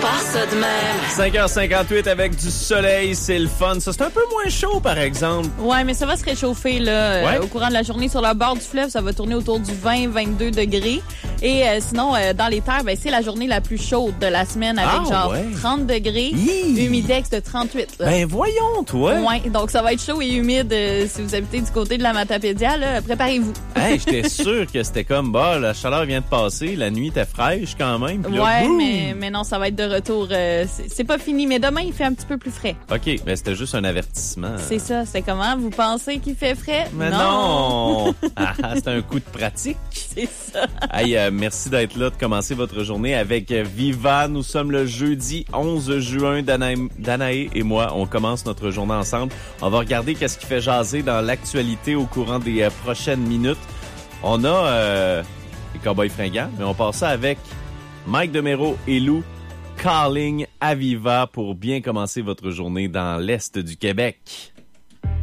pas ça de même. 5h58 avec du soleil, c'est le fun. Ça, c'est un peu moins chaud, par exemple. Ouais, mais ça va se réchauffer là Ouais. au courant de la journée. Sur le bord du fleuve, ça va tourner autour du 20-22 degrés. Et sinon, dans les terres, ben, c'est la journée la plus chaude de la semaine avec genre 30 degrés, humidex de 38. Là. Ben voyons, toi. Ouais, donc ça va être chaud et humide si vous habitez du côté de la Matapédia. Là, préparez-vous. Hey, j'étais sûr que c'était comme, bah, la chaleur vient de passer, la nuit était fraîche quand même. Puis là, Ouais, boum! mais non, ça va être de retour. C'est pas fini, mais demain, il fait un petit peu plus frais. OK, mais c'était juste un avertissement. C'est ça, c'est comment? Vous pensez qu'il fait frais? Mais non! C'est un coup de pratique. C'est ça. Hey, merci d'être là, de commencer votre journée avec Viva. Nous sommes le jeudi 11 juin. Danae et moi, on commence notre journée ensemble. On va regarder qu'est-ce qui fait jaser dans l'actualité au courant des prochaines minutes. On a les Cowboys fringants, mais on passe ça avec Mike Demero et Lou, Calling à Viva pour bien commencer votre journée dans l'Est du Québec.